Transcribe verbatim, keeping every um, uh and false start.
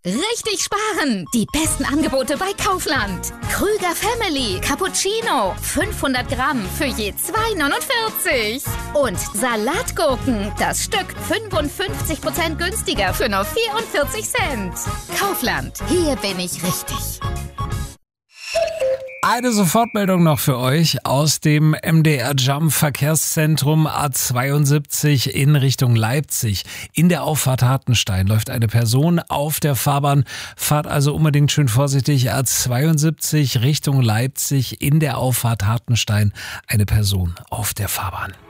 Richtig sparen! Die besten Angebote bei Kaufland. Krüger Family Cappuccino. fünfhundert Gramm für je zwei neunundvierzig. Und Salatgurken. Das Stück fünfundfünfzig Prozent günstiger für nur vierundvierzig Cent. Kaufland. Hier bin ich richtig. Eine Sofortmeldung noch für euch aus dem M D R Jump Verkehrszentrum A zweiundsiebzig in Richtung Leipzig. In der Auffahrt Hartenstein läuft eine Person auf der Fahrbahn. Fahrt also unbedingt schön vorsichtig. A zweiundsiebzig Richtung Leipzig in der Auffahrt Hartenstein. Eine Person auf der Fahrbahn.